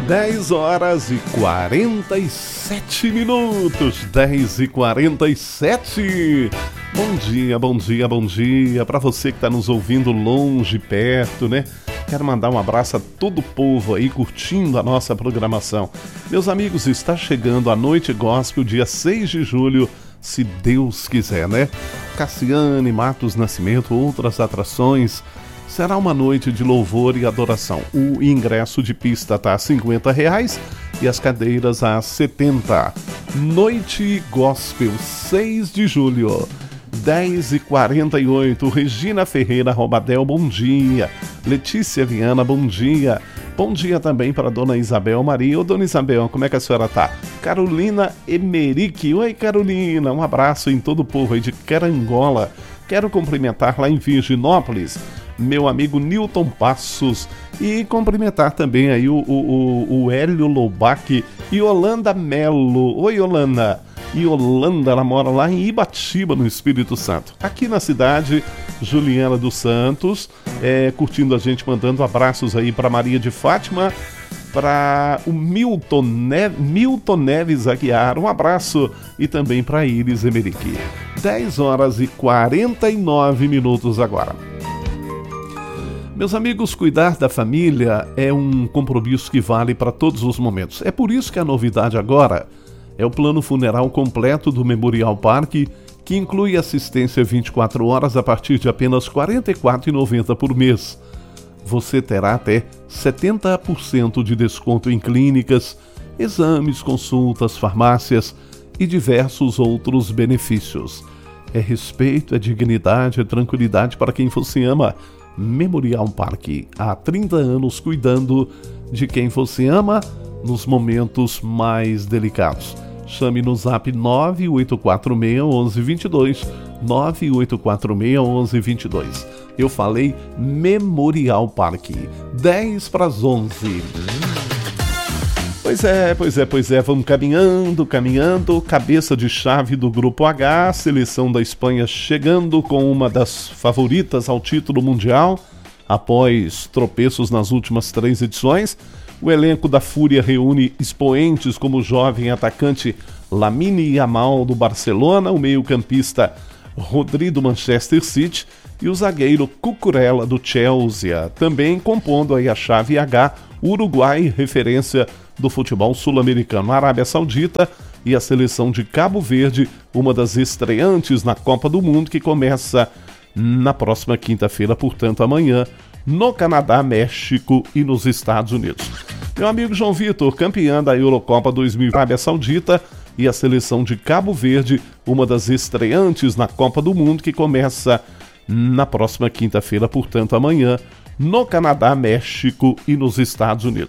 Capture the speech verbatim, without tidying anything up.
dez horas e quarenta e sete minutos, dez e quarenta e sete. Bom dia, bom dia, bom dia para você que está nos ouvindo longe, perto, né? Quero mandar um abraço a todo o povo aí curtindo a nossa programação. Meus amigos, está chegando a Noite Gospel, dia seis de julho, se Deus quiser, né? Cassiane, Matos Nascimento, outras atrações. Será uma noite de louvor e adoração. O ingresso de pista está a cinquenta reais e as cadeiras a setenta. Noite Gospel, seis de julho, dez e quarenta e oito. Regina Ferreira Robadel, bom dia. Letícia Viana, bom dia. Bom dia também para Dona Isabel Maria. Ô, Dona Isabel, como é que a senhora tá? Carolina Emerick. Oi, Carolina. Um abraço em todo o povo aí de Carangola. Quero cumprimentar lá em Virginópolis meu amigo Newton Passos e cumprimentar também aí o, o, o, o Hélio Loubach e Yolanda Melo. Oi, Yolanda. E Yolanda, ela mora lá em Ibatiba, no Espírito Santo. Aqui na cidade, Juliana dos Santos, é, curtindo a gente, mandando abraços aí para Maria de Fátima, para o Milton, ne- Milton Neves Aguiar, um abraço, e também para Iris Emerick. dez horas e quarenta e nove minutos agora. Meus amigos, cuidar da família é um compromisso que vale para todos os momentos. É por isso que a novidade agora é o plano funeral completo do Memorial Park, que inclui assistência vinte e quatro horas a partir de apenas quarenta e quatro reais e noventa centavos por mês. Você terá até setenta por cento de desconto em clínicas, exames, consultas, farmácias e diversos outros benefícios. É respeito, é dignidade, é tranquilidade para quem você ama. Memorial Park, há trinta anos cuidando de quem você ama nos momentos mais delicados. Chame no zap nove oito quatro seis, um um dois dois, nove oito quatro seis, um um dois dois. Eu falei Memorial Park, dez para as onze. Pois é, pois é, pois é, vamos caminhando, caminhando, cabeça de chave do Grupo H, seleção da Espanha chegando com uma das favoritas ao título mundial, após tropeços nas últimas três edições. O elenco da Fúria reúne expoentes como o jovem atacante Lamine Yamal do Barcelona, o meio-campista Rodri do Manchester City e o zagueiro Cucurella do Chelsea, também compondo aí a chave H, o Uruguai, referência do futebol sul-americano, a Arábia Saudita e a seleção de Cabo Verde, uma das estreantes na Copa do Mundo, que começa na próxima quinta-feira, portanto amanhã, no Canadá, México e nos Estados Unidos. Meu amigo João Vitor, campeã da Eurocopa dois mil e vinte, Arábia Saudita e a seleção de Cabo Verde, uma das estreantes na Copa do Mundo, que começa na próxima quinta-feira, portanto amanhã, no Canadá, México e nos Estados Unidos.